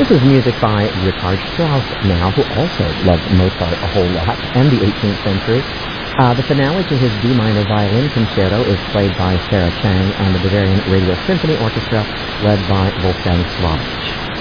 This is music by Richard Strauss now, who also loved Mozart a whole lot and the 18th century. The finale to his D minor violin concerto is played by Sarah Chang and the Bavarian Radio Symphony Orchestra, led by Wolfgang Slavich.